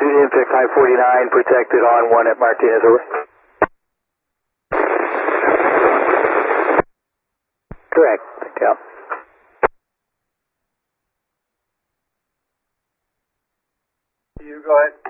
Impact 549, protected on 1 at Martinez, over. Correct, yeah. You go ahead.